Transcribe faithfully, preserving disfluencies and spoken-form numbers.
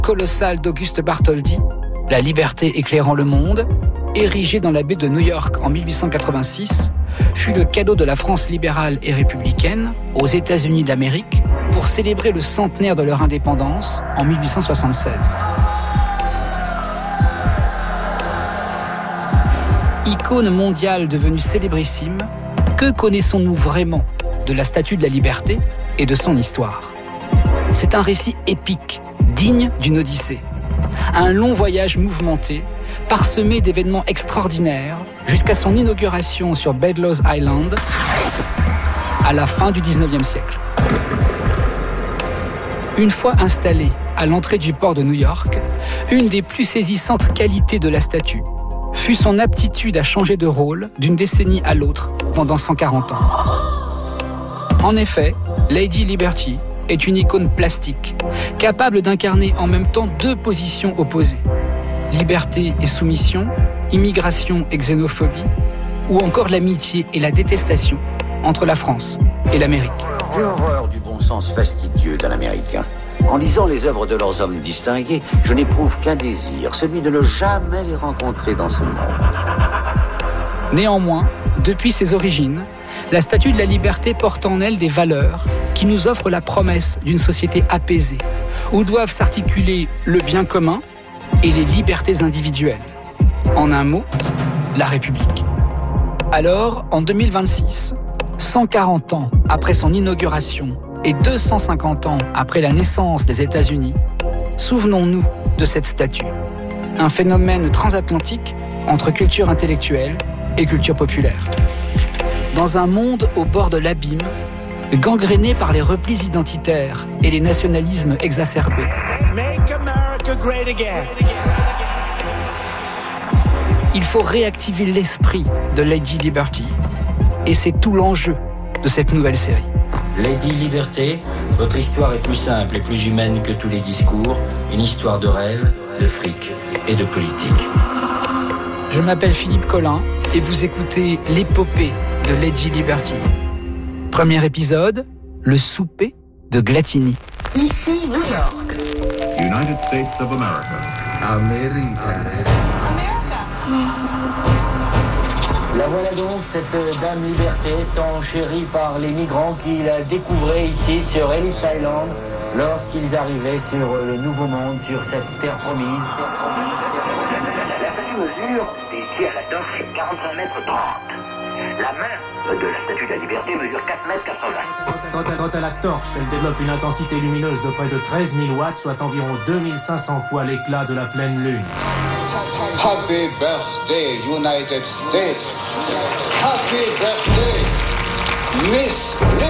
colossale d'Auguste Bartholdi, La liberté éclairant le monde, érigée dans la baie de New York en mille huit cent quatre-vingt-six, fut le cadeau de la France libérale et républicaine aux États-Unis d'Amérique pour célébrer le centenaire de leur indépendance en mille huit cent soixante-seize. Icône mondiale devenue célébrissime, que connaissons-nous vraiment de la Statue de la Liberté et de son histoire ? C'est un récit épique, digne d'une Odyssée. Un long voyage mouvementé, parsemé d'événements extraordinaires, jusqu'à son inauguration sur Bedloes Island à la fin du dix-neuvième siècle. Une fois installée à l'entrée du port de New York, une des plus saisissantes qualités de la statue fut son aptitude à changer de rôle d'une décennie à l'autre pendant cent quarante ans. En effet, Lady Liberty est une icône plastique, capable d'incarner en même temps deux positions opposées. Liberté et soumission, immigration et xénophobie, ou encore l'amitié et la détestation entre la France et l'Amérique. J'ai horreur du bon sens fastidieux d'un Américain. En lisant les œuvres de leurs hommes distingués, je n'éprouve qu'un désir, celui de ne jamais les rencontrer dans ce monde. Néanmoins, depuis ses origines, la Statue de la Liberté porte en elle des valeurs qui nous offrent la promesse d'une société apaisée, où doivent s'articuler le bien commun et les libertés individuelles. En un mot, la République. Alors, en deux mille vingt-six, cent quarante ans après son inauguration et deux cent cinquante ans après la naissance des États-Unis, souvenons-nous de cette statue. Un phénomène transatlantique entre culture intellectuelle et culture populaire. Dans un monde au bord de l'abîme, gangréné par les replis identitaires et les nationalismes exacerbés, Make America Great Again. Il faut réactiver l'esprit de Lady Liberty. Et c'est tout l'enjeu de cette nouvelle série. Lady Liberté, votre histoire est plus simple et plus humaine que tous les discours, une histoire de rêve, de fric et de politique. Je m'appelle Philippe Collin et vous écoutez l'épopée de Lady Liberty. Premier épisode, le souper de Glatini. Ici New York. United States of America. America. La voilà donc, cette dame Liberté, tant chérie par les migrants qui la découvraient ici sur Ellis Island lorsqu'ils arrivaient sur le Nouveau Monde, sur cette terre promise. La statue mesure, ici à la torche, quarante-cinq mètres trente. La main de la Statue de la Liberté mesure quatre mètres quatre-vingts. Quant à, quant à la torche, elle développe une intensité lumineuse de près de treize mille watts, soit environ deux mille cinq cents fois l'éclat de la pleine lune. Happy birthday, United States. Happy birthday, Miss Liberty.